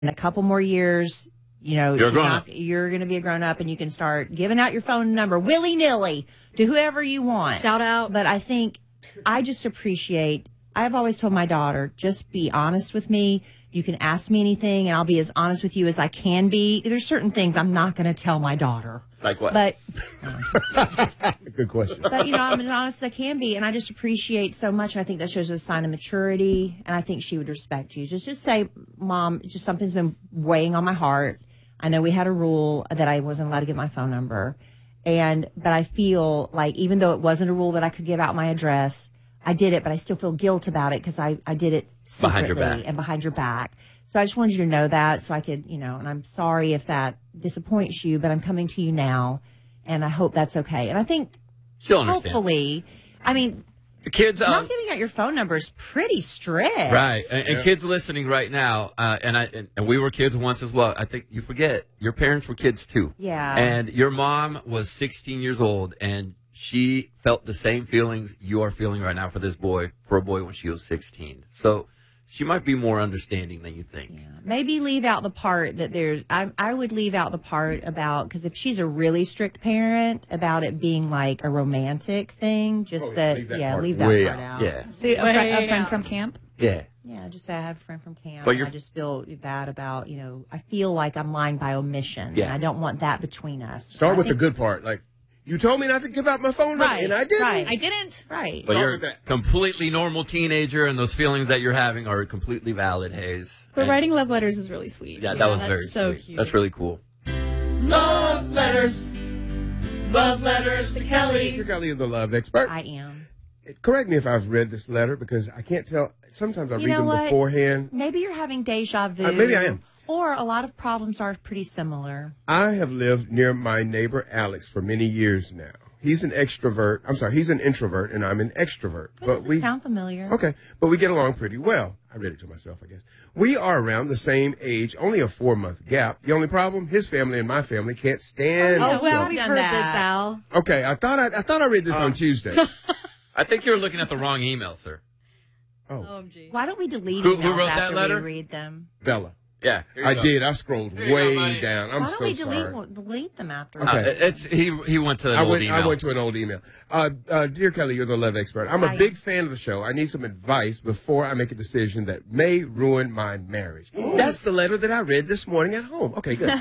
in a couple more years, you're going to be a grown up and you can start giving out your phone number willy-nilly to whoever you want. Shout out. But I think I just appreciate, I've always told my daughter, just be honest with me. You can ask me anything and I'll be as honest with you as I can be. There's certain things I'm not going to tell my daughter. Like what? But good question. But, I'm as honest as I can be. And I just appreciate so much. And I think that shows a sign of maturity. And I think she would respect you. Just say, Mom, just something's been weighing on my heart. I know we had a rule that I wasn't allowed to give my phone number. But I feel like even though it wasn't a rule that I could give out my address, I did it, but I still feel guilt about it because I did it secretly and behind your back. So I just wanted you to know that so I could, and I'm sorry if that disappoints you, but I'm coming to you now, and I hope that's okay. And I think she'll understand. Hopefully, the kids not giving out your phone number is pretty strict. Right. And kids listening right now, and we were kids once as well. I think you forget, your parents were kids too. Yeah. And your mom was 16 years old, and she felt the same feelings you are feeling right now for a boy when she was 16. So she might be more understanding than you think. Yeah. Maybe leave out the part that I would leave out the part about, because if she's a really strict parent, about it being like a romantic thing, leave that part out. Yeah. So a friend from camp? Yeah. Yeah, just say I have a friend from camp. But I just feel bad about, I feel like I'm lying by omission. Yeah. And I don't want that between us. Start with the good part. Like, you told me not to give out my phone number, and I didn't. Right. I didn't. Right. But you're a completely normal teenager, and those feelings that you're having are completely valid, Hayes. But writing love letters is really sweet. Yeah, that was very so sweet. cute. That's really cool. Love letters. Love letters to Kelly. You're Kelly is the love expert. I am. Correct me if I've read this letter, because I can't tell. Sometimes I read them beforehand. Maybe you're having deja vu. Maybe I am. Or a lot of problems are pretty similar. I have lived near my neighbor Alex for many years now. He's an extrovert. I'm sorry, he's an introvert, and I'm an extrovert. But we sound familiar. Okay, but we get along pretty well. I read it to myself, I guess. We are around the same age, only a 4-month gap. The only problem, his family and my family can't stand. Oh, well, each we've done heard that. this, Al. other. Okay, I thought I read this on Tuesday. I think you're looking at the wrong email, sir. Oh, OMG. Why don't we delete Who emails wrote that after letter? we read them? Bella. Yeah, I did. I scrolled Here you go, way buddy. down. I'm Why don't so we sorry. delete them after? Okay. He went to an old email. I went to an old email. Dear Kelly, you're the love expert. I'm a big fan of the show. I need some advice before I make a decision that may ruin my marriage. That's the letter that I read this morning at home. Okay, good.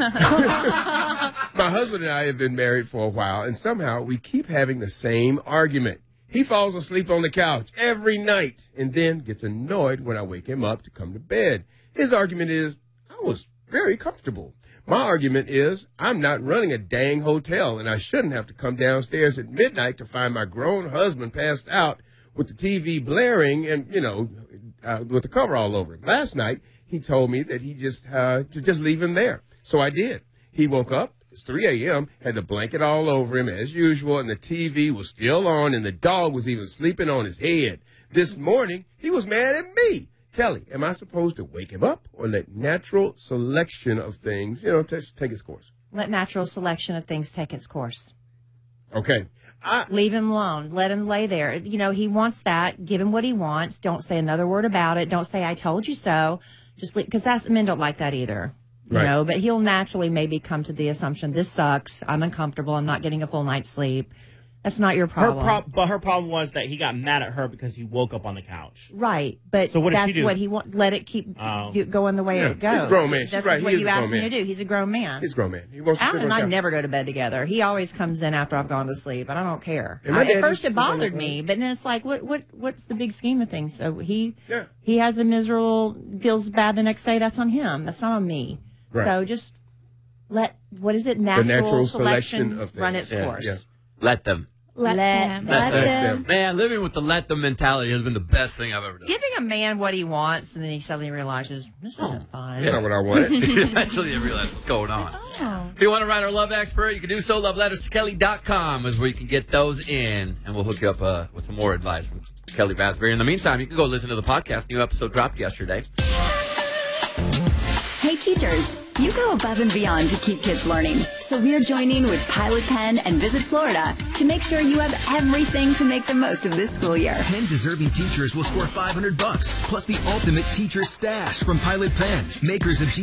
My husband and I have been married for a while, and somehow we keep having the same argument. He falls asleep on the couch every night and then gets annoyed when I wake him up to come to bed. His argument is, I was very comfortable. My argument is, I'm not running a dang hotel, and I shouldn't have to come downstairs at midnight to find my grown husband passed out with the TV blaring and, with the cover all over him. Last night, he told me that to just leave him there. So I did. He woke up. It's 3 a.m., had the blanket all over him as usual, and the TV was still on, and the dog was even sleeping on his head. This morning, he was mad at me. Kelly, am I supposed to wake him up or let natural selection of things, take its course? Let natural selection of things take its course. Okay. Leave him alone. Let him lay there. He wants that. Give him what he wants. Don't say another word about it. Don't say, I told you so. Just because men don't like that either. Right. But he'll naturally maybe come to the assumption, this sucks. I'm uncomfortable. I'm not getting a full night's sleep. That's not your problem. But her problem was that he got mad at her because he woke up on the couch. Right. But so what did she do? What he wants. Let it keep going the way it goes. He's a grown man. That's right. what you asked him to do. He's a grown man. He's a grown man. He wants to Alan and on I the couch. never go to bed together. He always comes in after I've gone to sleep, and I don't care. And my At dad first, used it to do bothered that. me, but then it's like, what's the big scheme of things? So he Yeah. has a miserable, feels bad the next day. That's on him. That's not on me. Right. So just let natural selection of things. run its Yeah. course. Yeah. Let them. Let them. Let them. Man, living with the let them mentality has been the best thing I've ever done. Giving a man what he wants, and then he suddenly realizes this isn't fun. That's not what I wanted. Eventually you realize what's going on. If you want to write our love expert, you can do so. LoveLettersToKelly.com is where you can get those in, and we'll hook you up with some more advice from Kelly Vasbury. In the meantime, you can go listen to the podcast. New episode dropped yesterday. Hey, teachers. You go above and beyond to keep kids learning. So we're joining with Pilot Pen and Visit Florida to make sure you have everything to make the most of this school year. 10 deserving teachers will score $500, plus the ultimate teacher stash from Pilot Pen, makers of